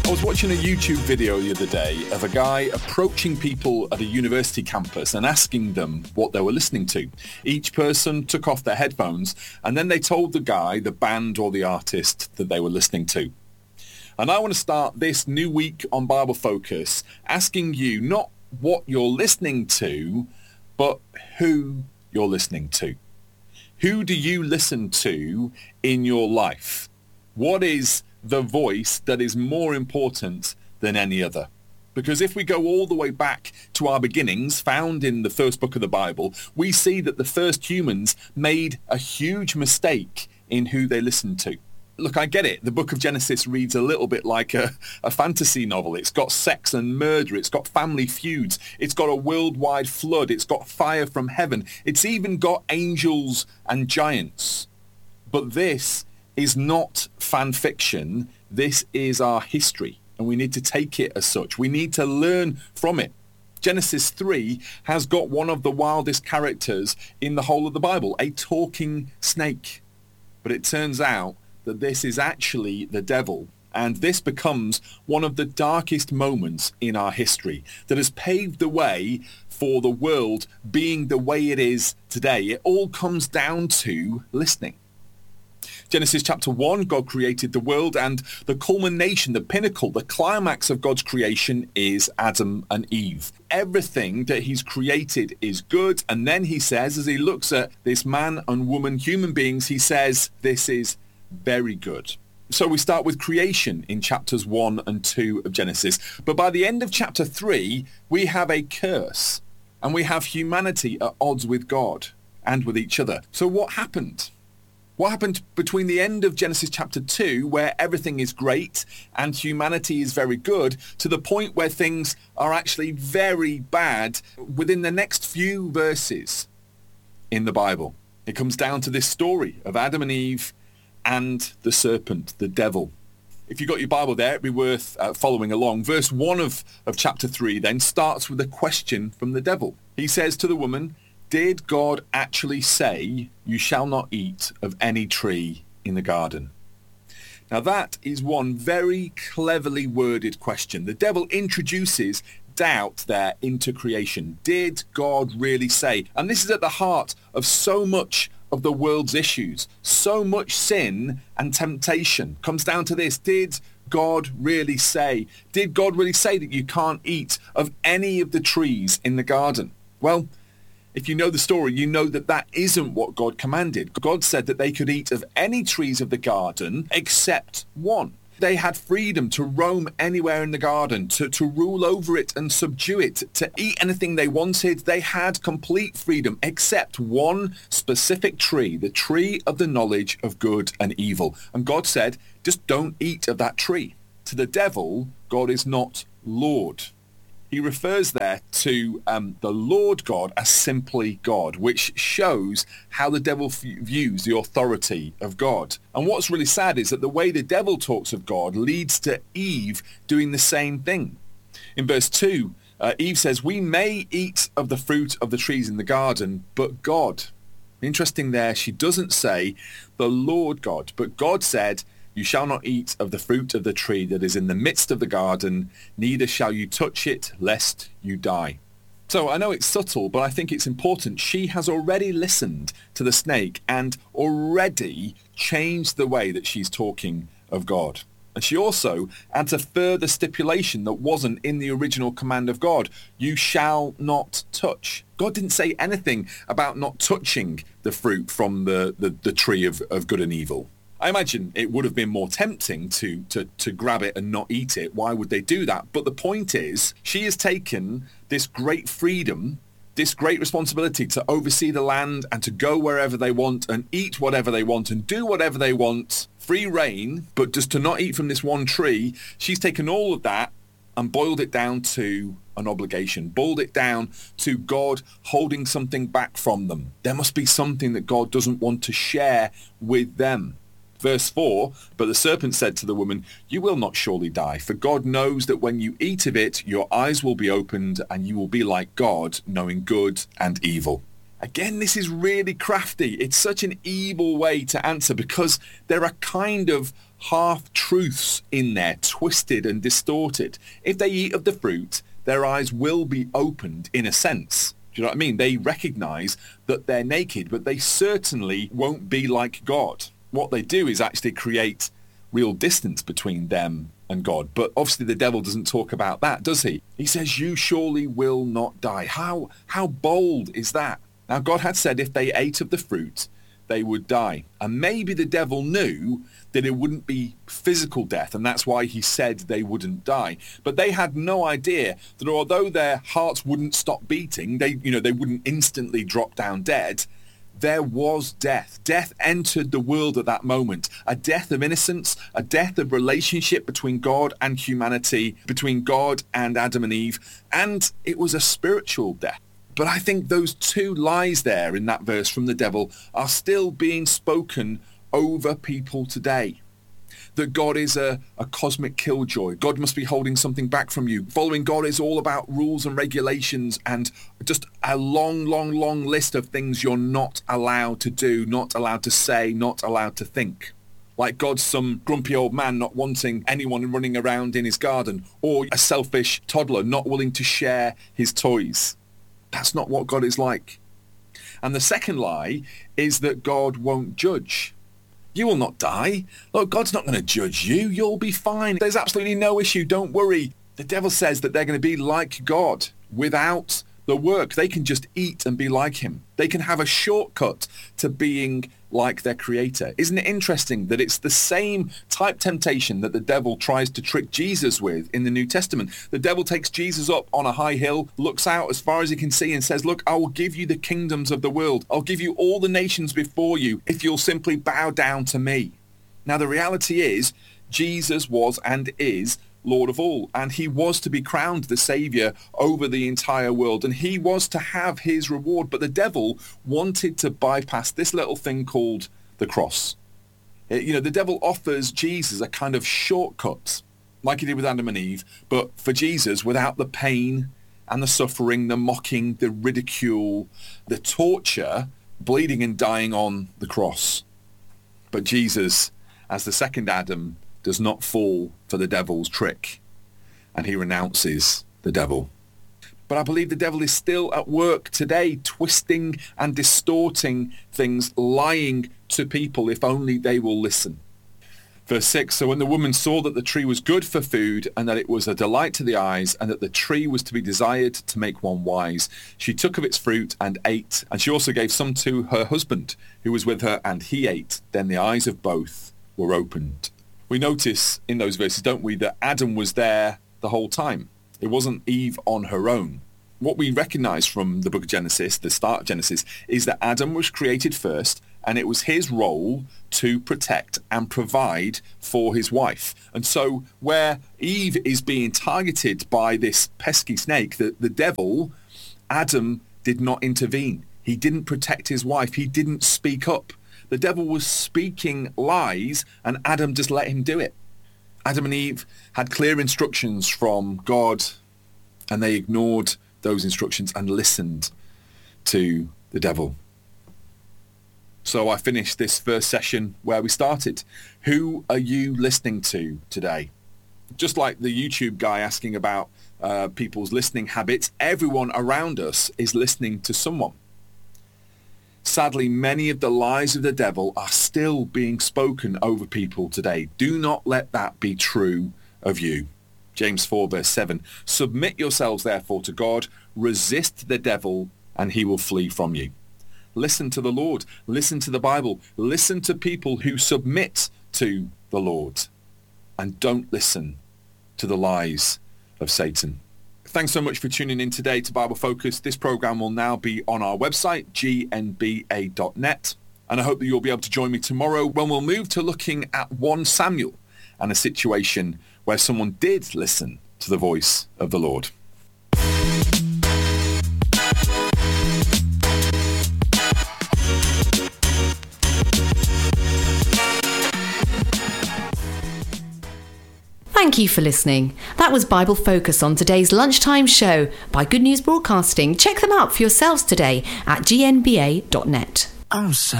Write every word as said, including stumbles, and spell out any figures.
I was watching a YouTube video the other day of a guy approaching people at a university campus and asking them what they were listening to. Each person took off their headphones and then they told the guy, the band or the artist that they were listening to. And I want to start this new week on Bible Focus asking you not what you're listening to, but who you're listening to. Who do you listen to in your life? What is the voice that is more important than any other? Because if we go all the way back to our beginnings, found in the first book of the Bible, we see that the first humans made a huge mistake in who they listened to. Look, I get it. The book of Genesis reads a little bit like a, a fantasy novel. It's got sex and murder. It's got family feuds. It's got a worldwide flood. It's got fire from heaven. It's even got angels and giants. But this is not fan fiction. This is our history, and we need to take it as such. We need to learn from it. Genesis three has got one of the wildest characters in the whole of the Bible, a talking snake. But it turns out that this is actually the devil, and this becomes one of the darkest moments in our history that has paved the way for the world being the way it is today. It all comes down to listening. Genesis chapter one, God created the world, and the culmination, the pinnacle, the climax of God's creation is Adam and Eve. Everything that he's created is good, and then he says, as he looks at this man and woman, human beings, he says, this is very good. So we start with creation in chapters one and two of Genesis. But by the end of chapter three, we have a curse, and we have humanity at odds with God and with each other. So what happened? What happened between the end of Genesis chapter two, where everything is great and humanity is very good, to the point where things are actually very bad within the next few verses in the Bible? It comes down to this story of Adam and Eve and the serpent, the devil. If you've got your Bible there, it'd be worth uh, following along. Verse one of, of chapter three then starts with a question from the devil. He says to the woman, did God actually say, you shall not eat of any tree in the garden? Now that is one very cleverly worded question. The devil introduces doubt there into creation. Did God really say? And this is at the heart of so much of the world's issues. So much sin and temptation comes down to this. Did God really say? Did God really say that you can't eat of any of the trees in the garden? Well, if you know the story, you know that that isn't what God commanded. God said that they could eat of any trees of the garden except one. They had freedom to roam anywhere in the garden, to, to rule over it and subdue it, to eat anything they wanted. They had complete freedom except one specific tree, the tree of the knowledge of good and evil. And God said, just don't eat of that tree. To the devil, God is not Lord. He refers there to um, the Lord God as simply God, which shows how the devil f- views the authority of God. And what's really sad is that the way the devil talks of God leads to Eve doing the same thing. In verse two, uh, Eve says, we may eat of the fruit of the trees in the garden, but God. Interesting there, she doesn't say the Lord God, but God said, you shall not eat of the fruit of the tree that is in the midst of the garden, neither shall you touch it, lest you die. So I know it's subtle, but I think it's important. She has already listened to the snake and already changed the way that she's talking of God. And she also adds a further stipulation that wasn't in the original command of God. You shall not touch. God didn't say anything about not touching the fruit from the, the, the tree of, of good and evil. I imagine it would have been more tempting to, to, to grab it and not eat it. Why would they do that? But the point is, she has taken this great freedom, this great responsibility to oversee the land and to go wherever they want and eat whatever they want and do whatever they want, free reign, but just to not eat from this one tree. She's taken all of that and boiled it down to an obligation, boiled it down to God holding something back from them. There must be something that God doesn't want to share with them. Verse four, but the serpent said to the woman, you will not surely die, for God knows that when you eat of it, your eyes will be opened and you will be like God, knowing good and evil. Again, this is really crafty. It's such an evil way to answer because there are kind of half-truths in there, twisted and distorted. If they eat of the fruit, their eyes will be opened in a sense. Do you know what I mean? They recognize that they're naked, but they certainly won't be like God. What they do is actually create real distance between them and God. But obviously the devil doesn't talk about that, does he? He says, you surely will not die. How, how bold is that? Now, God had said if they ate of the fruit, they would die. And maybe the devil knew that it wouldn't be physical death, and that's why he said they wouldn't die. But they had no idea that although their hearts wouldn't stop beating, they, you know, they wouldn't instantly drop down dead, there was death. Death entered the world at that moment. A death of innocence, a death of relationship between God and humanity, between God and Adam and Eve, and it was a spiritual death. But I think those two lies there in that verse from the devil are still being spoken over people today. That God is a, a cosmic killjoy. God must be holding something back from you. Following God is all about rules and regulations and just a long, long, long list of things you're not allowed to do, not allowed to say, not allowed to think. Like God's some grumpy old man not wanting anyone running around in his garden, or a selfish toddler not willing to share his toys. That's not what God is like. And the second lie is that God won't judge. You will not die. Look, God's not going to judge you. You'll be fine. There's absolutely no issue. Don't worry. The devil says that they're going to be like God without the work. They can just eat and be like him. They can have a shortcut to being like their creator. Isn't it interesting that it's the same type temptation that the devil tries to trick Jesus with in the New Testament? The devil takes Jesus up on a high hill, looks out as far as he can see and says, look, I will give you the kingdoms of the world. I'll give you all the nations before you if you'll simply bow down to me. Now, the reality is Jesus was and is Lord of all, and he was to be crowned the Savior over the entire world, and he was to have his reward. But the devil wanted to bypass this little thing called the cross. It, you know, the devil offers Jesus a kind of shortcut, like he did with Adam and Eve, but for Jesus without the pain and the suffering, the mocking, the ridicule, the torture, bleeding and dying on the cross. But Jesus, as the second Adam, does not fall for the devil's trick, and he renounces the devil. But I believe the devil is still at work today, twisting and distorting things, lying to people if only they will listen. Verse six, so when the woman saw that the tree was good for food and that it was a delight to the eyes and that the tree was to be desired to make one wise, she took of its fruit and ate, and she also gave some to her husband who was with her, and he ate. Then the eyes of both were opened. We notice in those verses, don't we, that Adam was there the whole time. It wasn't Eve on her own. What we recognize from the book of Genesis, the start of Genesis, is that Adam was created first, and it was his role to protect and provide for his wife. And so where Eve is being targeted by this pesky snake, the, the devil, Adam did not intervene. He didn't protect his wife. He didn't speak up. The devil was speaking lies, and Adam just let him do it. Adam and Eve had clear instructions from God, and they ignored those instructions and listened to the devil. So I finished this first session where we started. Who are you listening to today? Just like the YouTube guy asking about uh, people's listening habits, everyone around us is listening to someone. Sadly, many of the lies of the devil are still being spoken over people today. Do not let that be true of you. James four verse seven, submit yourselves therefore to God, resist the devil, and he will flee from you. Listen to the Lord. Listen to the Bible. Listen to people who submit to the Lord, and don't listen to the lies of Satan. Thanks so much for tuning in today to Bible Focus. This program will now be on our website, g n b a dot net. And I hope that you'll be able to join me tomorrow when we'll move to looking at First Samuel and a situation where someone did listen to the voice of the Lord. Thank you for listening. That was Bible Focus on today's lunchtime show by Good News Broadcasting. Check them out for yourselves today at g n b a dot net. I'm so